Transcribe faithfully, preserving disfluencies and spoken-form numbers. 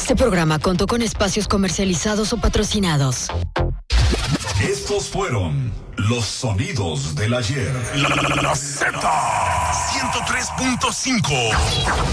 Este programa contó con espacios comercializados o patrocinados. Estos fueron los sonidos del ayer. La, la, la Z ciento tres punto cinco.